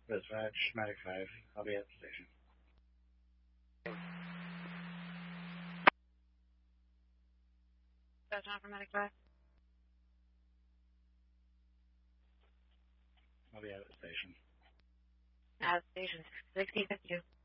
Dispatch, Medic 5. I'll be at the station. That's on for Medic 5. I'll be at the station. At the station, 1652.